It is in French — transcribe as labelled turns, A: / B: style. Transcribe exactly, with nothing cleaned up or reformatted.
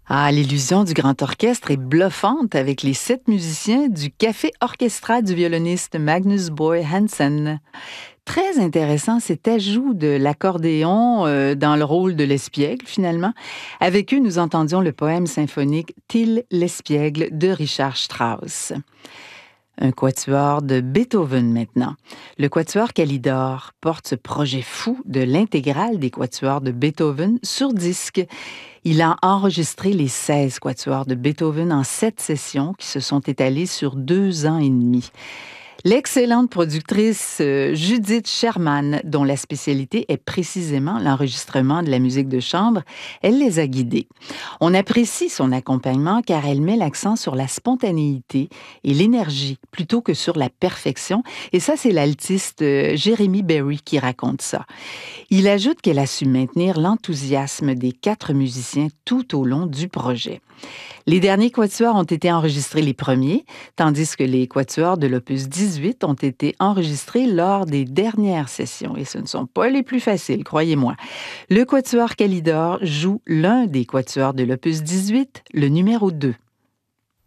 A: Ah, l'illusion du grand orchestre est bluffante avec les sept musiciens du Café Orchestra du violoniste Magnus Boy Hansen. Très intéressant cet ajout de l'accordéon euh, dans le rôle de l'espiègle, finalement. Avec eux, nous entendions le poème symphonique Till l'espiègle de Richard Strauss. Un quatuor de Beethoven maintenant. Le quatuor Calidore porte ce projet fou de l'intégrale des quatuors de Beethoven sur disque. Il a enregistré les seize quatuors de Beethoven en sept sessions qui se sont étalées sur deux ans et demi. L'excellente productrice euh, Judith Sherman, dont la spécialité est précisément l'enregistrement de la musique de chambre, elle les a guidés. On apprécie son accompagnement car elle met l'accent sur la spontanéité et l'énergie plutôt que sur la perfection. Et ça, c'est l'altiste euh, Jeremy Berry qui raconte ça. Il ajoute qu'elle a su maintenir l'enthousiasme des quatre musiciens tout au long du projet. Les derniers quatuors ont été enregistrés les premiers, tandis que les quatuors de l'opus dix-huit ont été enregistrés lors des dernières sessions. Et ce ne sont pas les plus faciles, croyez-moi. Le quatuor Calidore joue l'un des quatuors de l'opus dix-huit, le numéro deux.